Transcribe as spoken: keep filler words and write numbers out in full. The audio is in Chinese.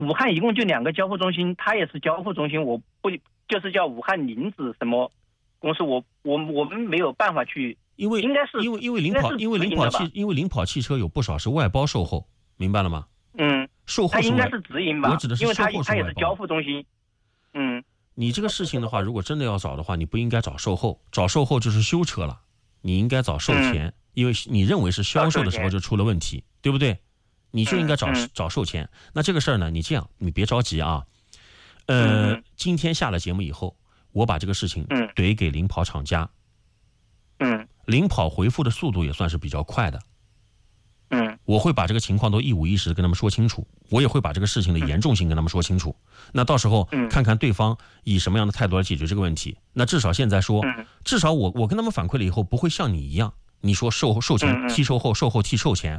武汉一共就两个交付中心，它也是交付中心，我不就是叫武汉林子什么公司，我我我们没有办法去， 因为应该是因为因为领跑因为领跑汽因为领跑汽车有不少是外包售后，明白了吗？ 嗯， 售后它应该是直营吧？ 我指的是因为它售后它也是交付中心。嗯， 你这个事情的话，如果真的要找的话，你不应该找售后，找售后就是修车了，你应该找售前，嗯、因为你认为是销售的时候就出了问题，对不对？你就应该找、嗯、找售前。那这个事儿呢，你这样，你别着急啊。呃，嗯、今天下了节目以后，我把这个事情怼给领跑厂家。 嗯， 领跑回复的速度也算是比较快的。 嗯， 我会把这个情况都一五一十的跟他们说清楚，我也会把这个事情的严重性跟他们说清楚。那到时候看看对方以什么样的态度来解决这个问题。那至少现在说，至少我我跟他们反馈了以后，不会像你一样，你说售售前替售后，售后替售前，